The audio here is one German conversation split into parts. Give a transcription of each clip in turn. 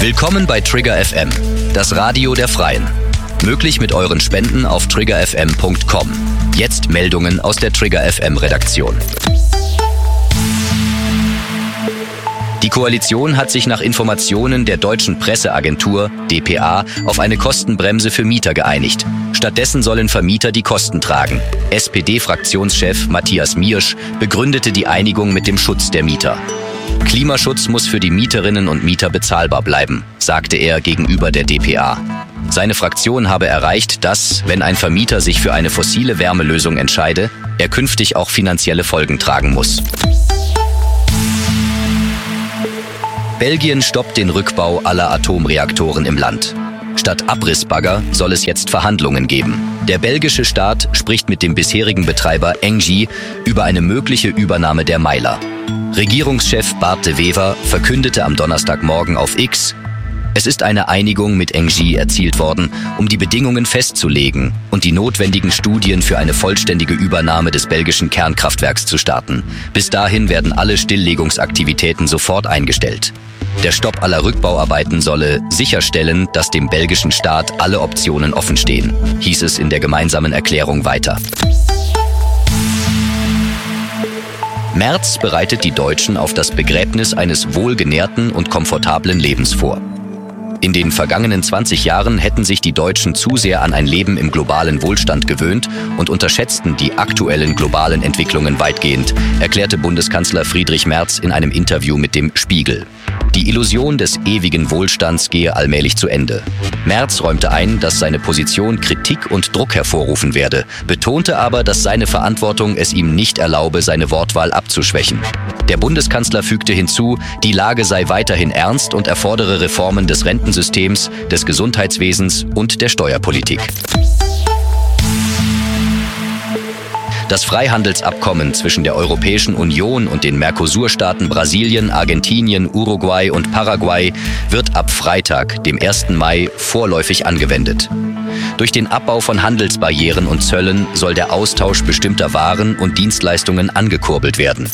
Willkommen bei Trigger FM, das Radio der Freien. Möglich mit euren Spenden auf triggerfm.com. Jetzt Meldungen aus der Trigger FM Redaktion. Die Koalition hat sich nach Informationen der deutschen Presseagentur dpa auf eine Kostenbremse für Mieter geeinigt. Stattdessen sollen Vermieter die Kosten tragen. SPD-Fraktionschef Matthias Miersch begründete die Einigung mit dem Schutz der Mieter. Klimaschutz muss für die Mieterinnen und Mieter bezahlbar bleiben, sagte er gegenüber der dpa. Seine Fraktion habe erreicht, dass, wenn ein Vermieter sich für eine fossile Wärmelösung entscheide, er künftig auch finanzielle Folgen tragen muss. Belgien stoppt den Rückbau aller Atomreaktoren im Land. Statt Abrissbagger soll es jetzt Verhandlungen geben. Der belgische Staat spricht mit dem bisherigen Betreiber Engie über eine mögliche Übernahme der Meiler. Regierungschef Bart de Wever verkündete am Donnerstagmorgen auf X: Es ist eine Einigung mit Engie erzielt worden, um die Bedingungen festzulegen und die notwendigen Studien für eine vollständige Übernahme des belgischen Kernkraftwerks zu starten. Bis dahin werden alle Stilllegungsaktivitäten sofort eingestellt. Der Stopp aller Rückbauarbeiten solle sicherstellen, dass dem belgischen Staat alle Optionen offenstehen, hieß es in der gemeinsamen Erklärung weiter. Merz bereitet die Deutschen auf das Begräbnis eines wohlgenährten und komfortablen Lebens vor. In den vergangenen 20 Jahren hätten sich die Deutschen zu sehr an ein Leben im globalen Wohlstand gewöhnt und unterschätzten die aktuellen globalen Entwicklungen weitgehend, erklärte Bundeskanzler Friedrich Merz in einem Interview mit dem Spiegel. Die Illusion des ewigen Wohlstands gehe allmählich zu Ende. Merz räumte ein, dass seine Position Kritik und Druck hervorrufen werde, betonte aber, dass seine Verantwortung es ihm nicht erlaube, seine Wortwahl abzuschwächen. Der Bundeskanzler fügte hinzu, die Lage sei weiterhin ernst und erfordere Reformen des Rentensystems, des Gesundheitswesens und der Steuerpolitik. Das Freihandelsabkommen zwischen der Europäischen Union und den Mercosur-Staaten Brasilien, Argentinien, Uruguay und Paraguay wird ab Freitag, dem 1. Mai, vorläufig angewendet. Durch den Abbau von Handelsbarrieren und Zöllen soll der Austausch bestimmter Waren und Dienstleistungen angekurbelt werden.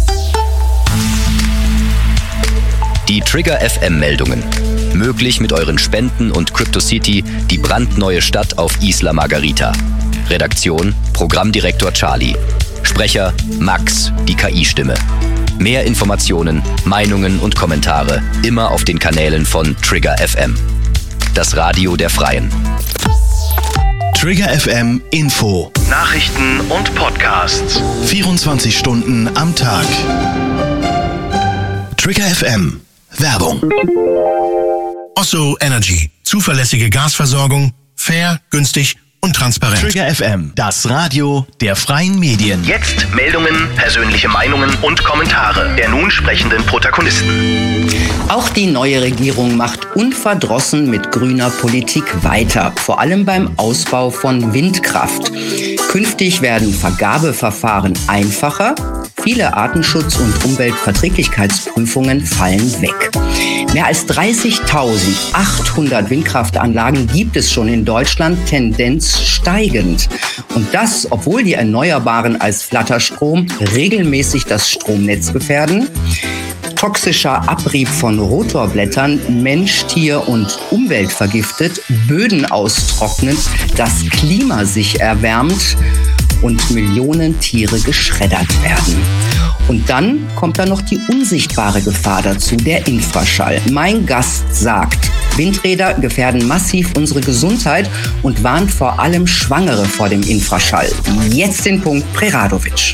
Die Trigger FM-Meldungen. Möglich mit euren Spenden und CryptoCity, die brandneue Stadt auf Isla Margarita. Redaktion, Programmdirektor Charlie. Sprecher Max, die KI-Stimme. Mehr Informationen, Meinungen und Kommentare immer auf den Kanälen von Trigger FM. Das Radio der Freien. Trigger FM Info. Nachrichten und Podcasts. 24 Stunden am Tag. Trigger FM. Werbung. Osso Energy. Zuverlässige Gasversorgung. Fair, günstig und transparent. Trigger FM, das Radio der freien Medien. Jetzt Meldungen, persönliche Meinungen und Kommentare der nun sprechenden Protagonisten. Auch die neue Regierung macht unverdrossen mit grüner Politik weiter, vor allem beim Ausbau von Windkraft. Künftig werden Vergabeverfahren einfacher. Viele Artenschutz- und Umweltverträglichkeitsprüfungen fallen weg. Mehr als 30.800 Windkraftanlagen gibt es schon in Deutschland, Tendenz steigend. Und das, obwohl die Erneuerbaren als Flatterstrom regelmäßig das Stromnetz gefährden, toxischer Abrieb von Rotorblättern Mensch, Tier und Umwelt vergiftet, Böden austrocknet, das Klima sich erwärmt und Millionen Tiere geschreddert werden. Und dann kommt da noch die unsichtbare Gefahr dazu, der Infraschall. Mein Gast sagt, Windräder gefährden massiv unsere Gesundheit und warnt vor allem Schwangere vor dem Infraschall. Jetzt den Punkt Preradovic.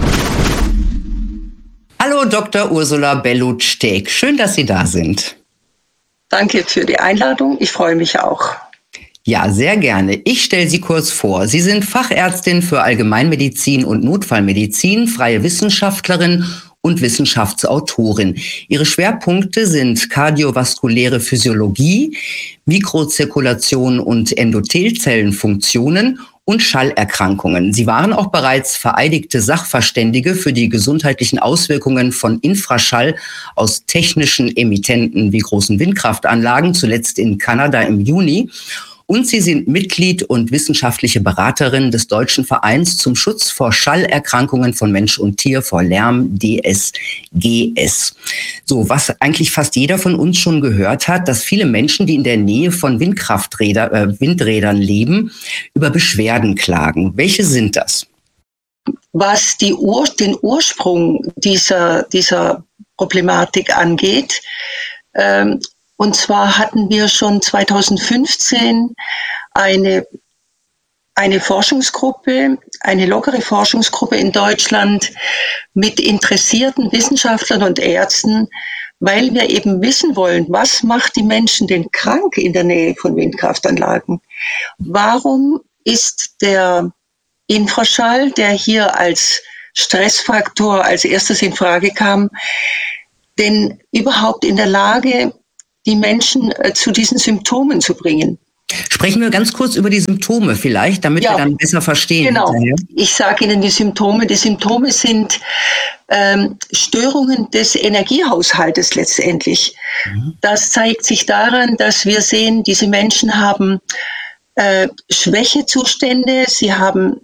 Hallo Dr. Ursula Bellut-Steg, schön, dass Sie da sind. Danke für die Einladung, ich freue mich auch. Ja, sehr gerne. Ich stelle Sie kurz vor. Sie sind Fachärztin für Allgemeinmedizin und Notfallmedizin, freie Wissenschaftlerin und Wissenschaftsautorin. Ihre Schwerpunkte sind kardiovaskuläre Physiologie, Mikrozirkulation und Endothelzellenfunktionen und Schallerkrankungen. Sie waren auch bereits vereidigte Sachverständige für die gesundheitlichen Auswirkungen von Infraschall aus technischen Emittenten wie großen Windkraftanlagen, zuletzt in Kanada im Juni. Und Sie sind Mitglied und wissenschaftliche Beraterin des Deutschen Vereins zum Schutz vor Schallerkrankungen von Mensch und Tier, vor Lärm, DSGS. So, was eigentlich fast jeder von uns schon gehört hat, dass viele Menschen, die in der Nähe von Windrädern leben, über Beschwerden klagen. Welche sind das? Was den Ursprung dieser Problematik angeht, und zwar hatten wir schon 2015 eine Forschungsgruppe, eine lockere Forschungsgruppe in Deutschland mit interessierten Wissenschaftlern und Ärzten, weil wir eben wissen wollen, was macht die Menschen denn krank in der Nähe von Windkraftanlagen? Warum ist der Infraschall, der hier als Stressfaktor als erstes in Frage kam, denn überhaupt in der Lage, die Menschen zu diesen Symptomen zu bringen? Sprechen wir ganz kurz über die Symptome vielleicht, damit wir dann besser verstehen. Genau. Hinterher. Ich sage Ihnen die Symptome. Die Symptome sind Störungen des Energiehaushaltes letztendlich. Das zeigt sich daran, dass wir sehen, diese Menschen haben Schwächezustände, sie haben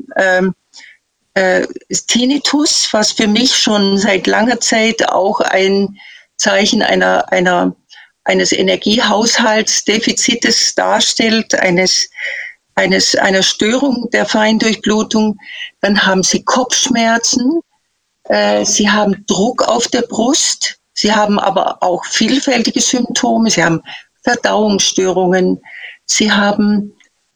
Tinnitus, was für mich schon seit langer Zeit auch ein Zeichen eines Energiehaushaltsdefizites darstellt, einer Störung der Feindurchblutung. Dann haben sie Kopfschmerzen, sie haben Druck auf der Brust, sie haben aber auch vielfältige Symptome, sie haben Verdauungsstörungen, sie haben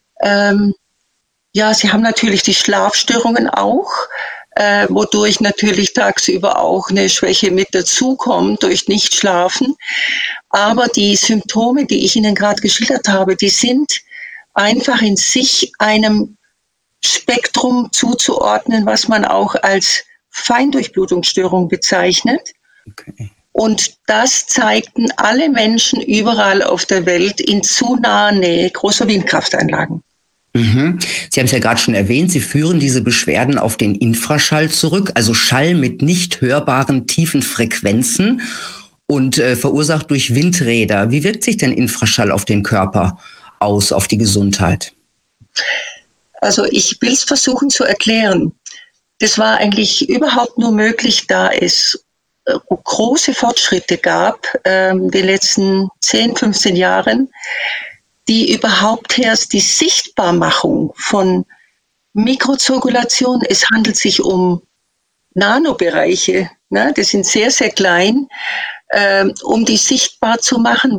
sie haben natürlich die Schlafstörungen auch, wodurch natürlich tagsüber auch eine Schwäche mit dazukommt durch Nichtschlafen. Aber die Symptome, die ich Ihnen gerade geschildert habe, die sind einfach in sich einem Spektrum zuzuordnen, was man auch als Feindurchblutungsstörung bezeichnet. Okay. Und das zeigten alle Menschen überall auf der Welt in zu naher Nähe großer Windkraftanlagen. Mhm. Sie haben es ja gerade schon erwähnt, Sie führen diese Beschwerden auf den Infraschall zurück, also Schall mit nicht hörbaren tiefen Frequenzen und verursacht durch Windräder. Wie wirkt sich denn Infraschall auf den Körper aus, auf die Gesundheit? Also ich will es versuchen zu erklären. Das war eigentlich überhaupt nur möglich, da es große Fortschritte gab in den letzten 10, 15 Jahren, die überhaupt erst die Sichtbarmachung von Mikrozirkulation, es handelt sich um Nanobereiche, ne, das sind sehr, sehr klein, um die sichtbar zu machen,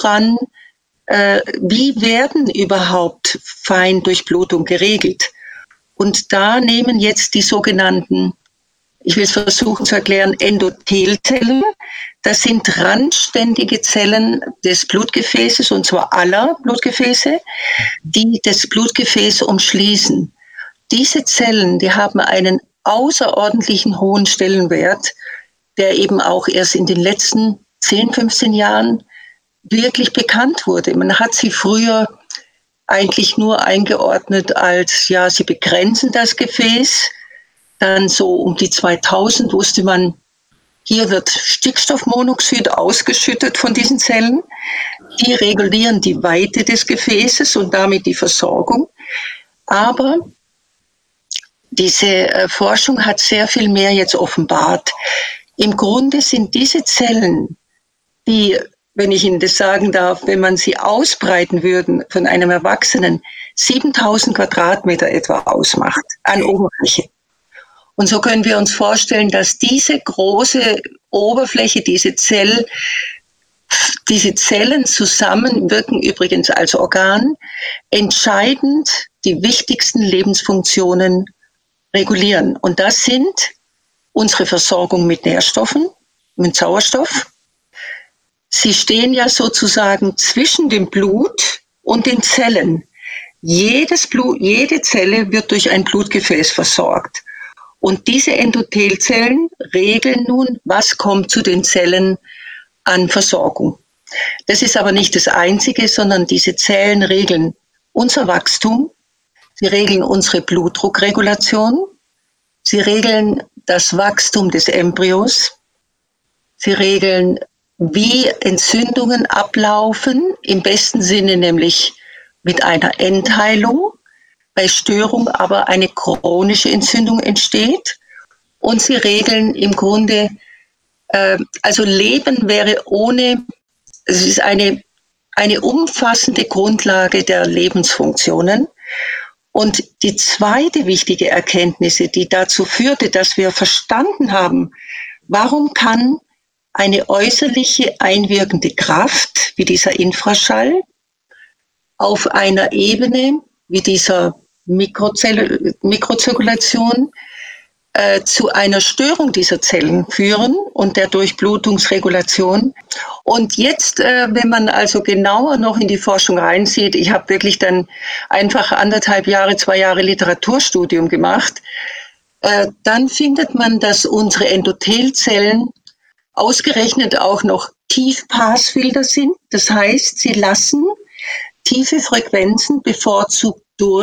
wie werden überhaupt Feindurchblutung geregelt. Und da nehmen jetzt die sogenannten, ich will es versuchen zu erklären, Endothelzellen. Das sind randständige Zellen des Blutgefäßes, und zwar aller Blutgefäße, die das Blutgefäß umschließen. Diese Zellen, die haben einen außerordentlichen hohen Stellenwert, der eben auch erst in den letzten 10, 15 Jahren wirklich bekannt wurde. Man hat sie früher eigentlich nur eingeordnet als, ja, sie begrenzen das Gefäß. Dann so um die 2000 wusste man, hier wird Stickstoffmonoxid ausgeschüttet von diesen Zellen. Die regulieren die Weite des Gefäßes und damit die Versorgung. Aber diese Forschung hat sehr viel mehr jetzt offenbart. Im Grunde sind diese Zellen, die, wenn ich Ihnen das sagen darf, wenn man sie ausbreiten würden von einem Erwachsenen, 7000 Quadratmeter etwa ausmacht an Oberfläche. Und so können wir uns vorstellen, dass diese große Oberfläche, diese Zellen zusammenwirken übrigens als Organ, entscheidend die wichtigsten Lebensfunktionen regulieren. Und das sind unsere Versorgung mit Nährstoffen, mit Sauerstoff. Sie stehen ja sozusagen zwischen dem Blut und den Zellen. Jede Zelle wird durch ein Blutgefäß versorgt. Und diese Endothelzellen regeln nun, was kommt zu den Zellen an Versorgung. Das ist aber nicht das Einzige, sondern diese Zellen regeln unser Wachstum, sie regeln unsere Blutdruckregulation, sie regeln das Wachstum des Embryos, sie regeln, wie Entzündungen ablaufen, im besten Sinne nämlich mit einer Endheilung, bei Störung aber eine chronische Entzündung entsteht. Und sie regeln im Grunde, also Leben wäre ohne, es ist eine umfassende Grundlage der Lebensfunktionen. Und die zweite wichtige Erkenntnis, die dazu führte, dass wir verstanden haben, warum kann eine äußerliche einwirkende Kraft wie dieser Infraschall auf einer Ebene wie dieser Mikrozirkulation zu einer Störung dieser Zellen führen und der Durchblutungsregulation. Und jetzt, wenn man also genauer noch in die Forschung reinsieht, ich habe wirklich dann einfach 2 Jahre Literaturstudium gemacht, dann findet man, dass unsere Endothelzellen ausgerechnet auch noch Tiefpassfilter sind. Das heißt, sie lassen tiefe Frequenzen bevorzugt durch